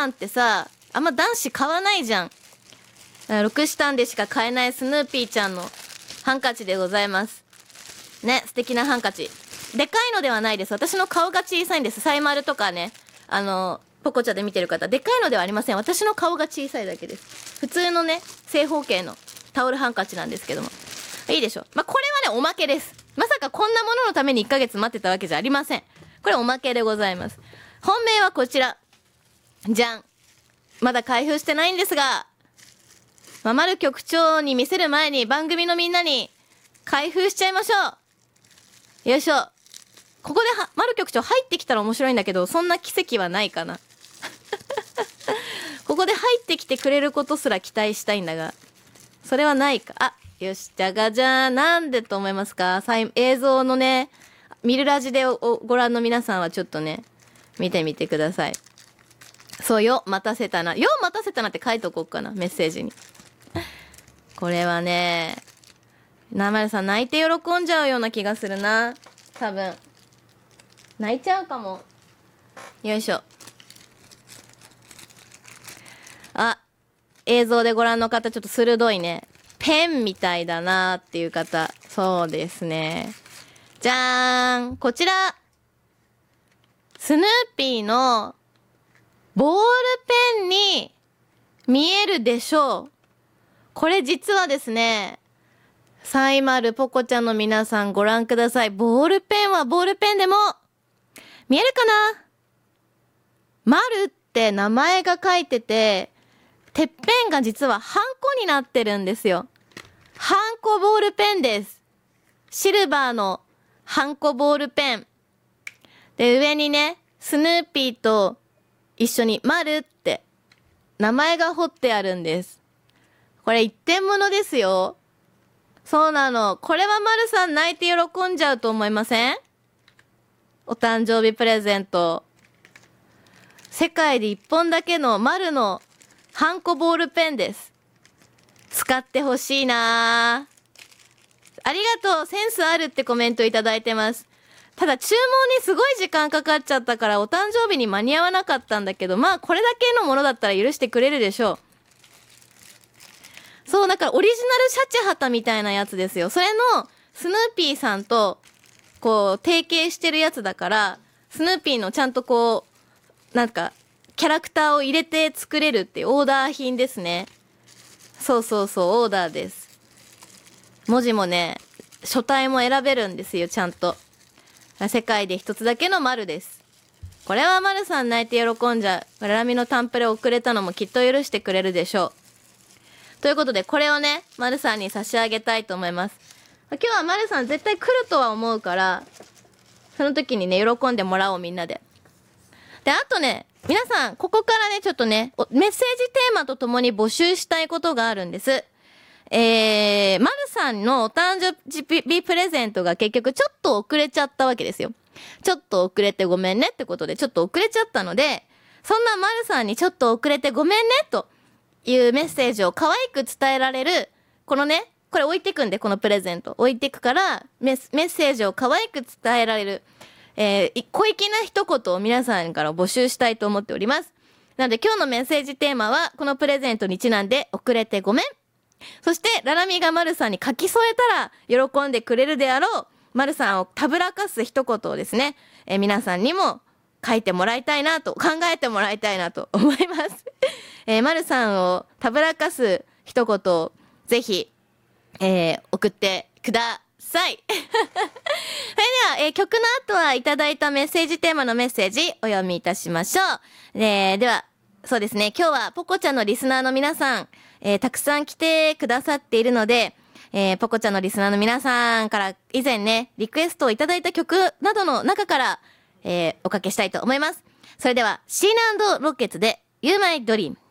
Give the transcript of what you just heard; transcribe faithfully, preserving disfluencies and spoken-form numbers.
なんてさ、あんま男子買わないじゃん。ロクシタンでしか買えないスヌーピーちゃんのハンカチでございます。ね、素敵なハンカチ。でかいのではないです。私の顔が小さいんです。サイマルとかね、あの、ポコチャで見てる方、でかいのではありません。私の顔が小さいだけです。普通のね、正方形のタオルハンカチなんですけども。いいでしょ。まあ、これはね、おまけです。まさかこんなもののためにいっかげつ待ってたわけじゃありません。これおまけでございます。本命はこちら。じゃん。まだ開封してないんですが、まあ、丸局長に見せる前に番組のみんなに開封しちゃいましょう。よいしょ。ここでは丸局長入ってきたら面白いんだけど、そんな奇跡はないかな。ここで入ってきてくれることすら期待したいんだが、それはないか。あ、よし、じゃがじゃー、なんでと思いますか？映像のね、見るラジでご覧の皆さんはちょっとね、見てみてください。そうよ、待たせたな。よ、待たせたなって書いとこうかな、メッセージに。これはね、なまるさん泣いて喜んじゃうような気がするな。多分。泣いちゃうかも。よいしょ。あ、映像でご覧の方、ちょっと鋭いね。ペンみたいだなっていう方。そうですね。じゃーん。こちら。スヌーピーのボールペンに見えるでしょう。これ実はですね、サイマルポコちゃんの皆さんご覧ください。ボールペンはボールペンでも見えるかな？マルって名前が書いてて、てっぺんが実はハンコになってるんですよ。ハンコボールペンです。シルバーのハンコボールペン。で、上にね、スヌーピーと一緒にマルって名前が彫ってあるんです。これ一点物ですよ。そうなの。これはマルさん泣いて喜んじゃうと思いません？お誕生日プレゼント。世界で一本だけのマルのハンコボールペンです。使ってほしいなぁ。ありがとう。センスあるってコメントいただいてます。ただ注文にすごい時間かかっちゃったからお誕生日に間に合わなかったんだけど、まあこれだけのものだったら許してくれるでしょう。そう、だからオリジナルシャチハタみたいなやつですよ。それのスヌーピーさんとこう提携してるやつだから、スヌーピーのちゃんとこうなんかキャラクターを入れて作れるっていうオーダー品ですね。そうそうそう、オーダーです。文字もね、書体も選べるんですよ、ちゃんと。世界で一つだけの丸です。これは丸さん泣いて喜んじゃう。ラミのタンプレ遅れたのもきっと許してくれるでしょう。ということで、これをね、丸さんに差し上げたいと思います。今日は丸さん絶対来るとは思うから、その時にね、喜んでもらおう、みんなで。で、あとね、皆さん、ここからね、ちょっとね、メッセージテーマとともに募集したいことがあるんです。えー、丸さんのお誕生日プレゼントが結局ちょっと遅れちゃったわけですよ。ちょっと遅れてごめんねってことで、ちょっと遅れちゃったので、そんな丸さんにちょっと遅れてごめんねというメッセージを可愛く伝えられる、このね、これ置いてくんで、このプレゼント。置いてくからメス、メッセージを可愛く伝えられる、えー、小粋な一言を皆さんから募集したいと思っております。なので今日のメッセージテーマは、このプレゼントにちなんで、遅れてごめん。そして、ララミがマルさんに書き添えたら、喜んでくれるであろう、マルさんをたぶらかす一言をですね、えー、皆さんにも書いてもらいたいなと、考えてもらいたいなと思います。えー、マルさんをたぶらかす一言を、ぜひ、えー、送ってください。それでは、えー、曲の後はいただいたメッセージテーマのメッセージお読みいたしましょう。えー、では、そうですね、今日はポコちゃんのリスナーの皆さん、えー、たくさん来てくださっているので、えー、ポコちゃんのリスナーの皆さんから以前ね、リクエストをいただいた曲などの中から、えー、おかけしたいと思います。それでは、シーナ&ロッケッツで You My Dream。